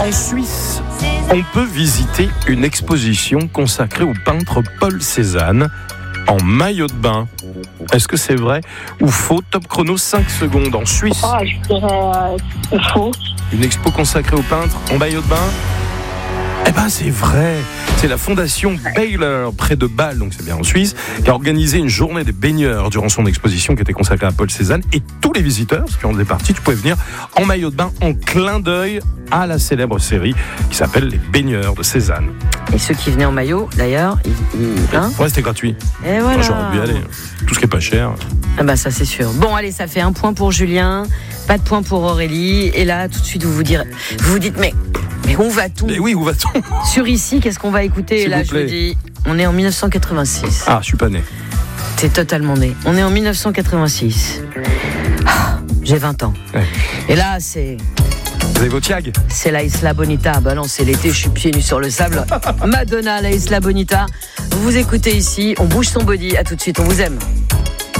En Suisse, on peut visiter une exposition consacrée au peintre Paul Cézanne en maillot de bain. Est-ce que c'est vrai ou faux? Top chrono, 5 secondes. En Suisse, Je dirais faux. une expo consacrée au peintre en maillot de bain. Eh ben c'est vrai, c'est la fondation Baylor près de Bâle, donc c'est bien en Suisse, qui a organisé une journée des baigneurs durant son exposition qui était consacrée à Paul Cézanne, et tous les visiteurs, ceux qui en faisaient partie, tu pouvais venir en maillot de bain en clin d'œil à la célèbre série qui s'appelle Les Baigneurs de Cézanne. Et ceux qui venaient en maillot, d'ailleurs, Ouais, c'était gratuit. Et voilà. Moi, j'aurais pu y aller. Tout ce qui est pas cher. Ah bah ça c'est sûr. Bon allez, ça fait 1 point pour Julien, pas de point pour Aurélie. Et là, tout de suite, vous vous dites mais où va-t-on? Mais oui, où va-t-on? Sur Ici, qu'est-ce qu'on va écouter? S'il Là, vous je plaît. vous dis, on est en 1986. Ah, je suis pas né. T'es totalement né. On est en 1986. J'ai 20 ans. Ouais. Et là, c'est Vous avez vos tiags? la Isla Bonita. Bah non, c'est l'été, je suis pieds nus sur le sable. Madonna, la Isla Bonita. Vous écoutez Ici, on bouge son body. À tout de suite, on vous aime.